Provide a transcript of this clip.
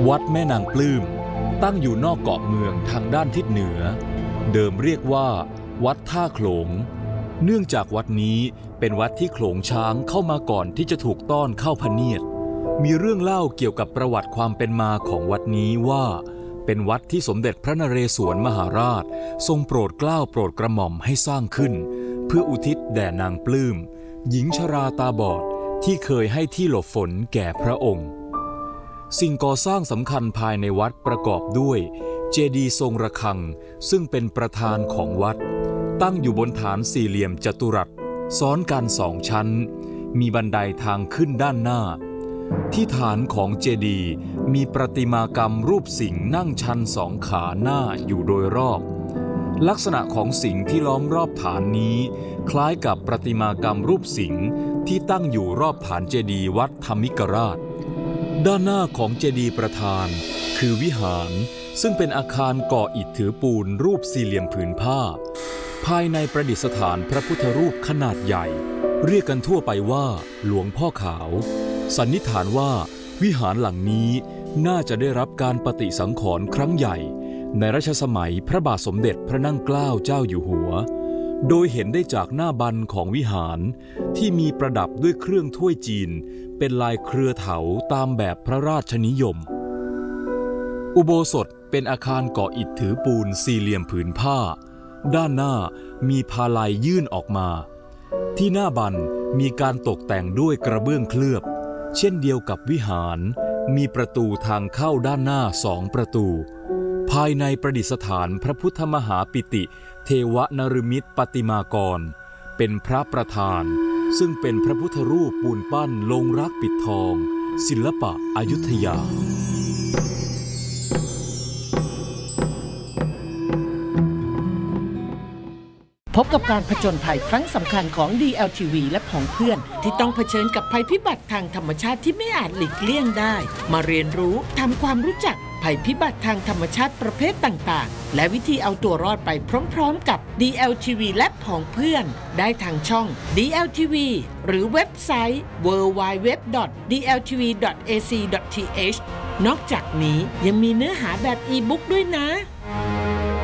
วัดแม่นางปลื้มตั้งอยู่นอกเกาะเมืองทางด้านทิศเหนือเดิมเรียกว่าวัดท่าโขลงเนื่องจากวัดนี้เป็นวัดที่โขลงช้างเข้ามาก่อนที่จะถูกต้อนเข้าพเนียดมีเรื่องเล่าเกี่ยวกับประวัติความเป็นมาของวัดนี้ว่าเป็นวัดที่สมเด็จพระนเรศวรมหาราชทรงโปรดเกล้าโปรดกระหม่อมให้สร้างขึ้นเพื่ออุทิศแด่นางปลื้มหญิงชราตาบอดที่เคยให้ที่หลบฝนแก่พระองค์สิ่งก่อสร้างสำคัญภายในวัดประกอบด้วยเจดีย์ทรงระฆังซึ่งเป็นประธานของวัดตั้งอยู่บนฐานสี่เหลี่ยมจัตุรัสซ้อนกัน2 ชั้นมีบันไดทางขึ้นด้านหน้าที่ฐานของเจดีย์มีประติมากรรมรูปสิงห์นั่งชัน2 ขาหน้าอยู่โดยรอบลักษณะของสิงห์ที่ล้อมรอบฐานนี้คล้ายกับประติมากรรมรูปสิงห์ที่ตั้งอยู่รอบฐานเจดีย์วัดธรรมิกราชด้านหน้าของเจดีย์ประธานคือวิหารซึ่งเป็นอาคารก่ออิฐถือปูนรูปสี่เหลี่ยมผืนผ้าภายในประดิษฐานพระพุทธรูปขนาดใหญ่เรียกกันทั่วไปว่าหลวงพ่อขาวสันนิษฐานว่าวิหารหลังนี้น่าจะได้รับการปฏิสังขรณ์ครั้งใหญ่ในรัชสมัยพระบาทสมเด็จพระนั่งเกล้าเจ้าอยู่หัวโดยเห็นได้จากหน้าบันของวิหารที่มีประดับด้วยเครื่องถ้วยจีนเป็นลายเครือเถาตามแบบพระราชนิยมอุโบสถเป็นอาคารก่ออิฐถือปูนสี่เหลี่ยมผืนผ้าด้านหน้ามีพาลัยยื่นออกมาที่หน้าบันมีการตกแต่งด้วยกระเบื้องเคลือบเช่นเดียวกับวิหารมีประตูทางเข้าด้านหน้า2 ประตูภายในประดิษฐานพระพุทธมหาปิติเทวนฤมิตประติมากรเป็นพระประธานซึ่งเป็นพระพุทธรูปปูนปั้นลงรักปิดทองศิลปะอยุธยาพบกับการผจญภัยครั้งสำคัญของ DLTV และผองเพื่อนที่ต้องเผชิญกับภัยพิบัติทางธรรมชาติที่ไม่อาจหลีกเลี่ยงได้มาเรียนรู้ทำความรู้จักภัยพิบัติทางธรรมชาติประเภทต่างๆและวิธีเอาตัวรอดไปพร้อมๆกับ DLTV และผองเพื่อนได้ทางช่อง DLTV หรือเว็บไซต์ www.dltv.ac.th นอกจากนี้ยังมีเนื้อหาแบบอีบุ๊กด้วยนะ